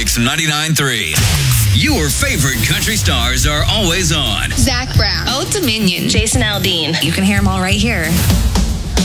Mix 99.3. Your favorite country stars are always on. Zach Brown. Old Dominion. Jason Aldean. You can hear them all right here.